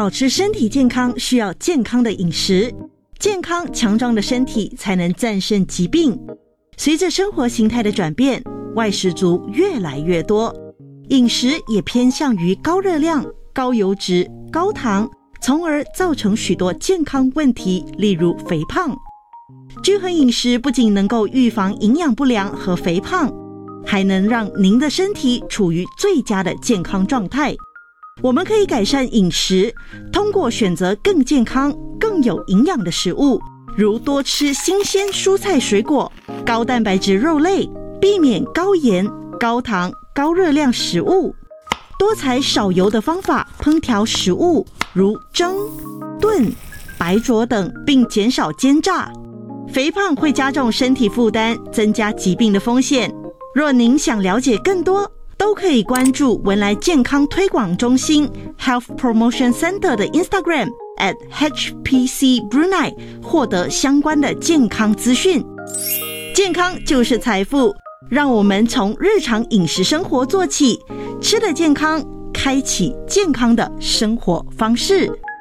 保持身体健康需要健康的饮食，健康强壮的身体才能战胜疾病。随着生活形态的转变，外食族越来越多，饮食也偏向于高热量、高油脂、高糖，从而造成许多健康问题，例如肥胖。均衡饮食不仅能够预防营养不良和肥胖，还能让您的身体处于最佳的健康状态。我们可以改善饮食，通过选择更健康、更有营养的食物，如多吃新鲜蔬菜水果、高蛋白质肉类，避免高盐、高糖、高热量食物，多采少油的方法烹调食物，如蒸、炖、白灼等，并减少煎炸。肥胖会加重身体负担，增加疾病的风险。若您想了解更多，都可以关注文莱健康推广中心 Health Promotion Center 的 Instagram @HPCBrunei 获得相关的健康资讯。健康就是财富，让我们从日常饮食生活做起，吃得健康，开启健康的生活方式。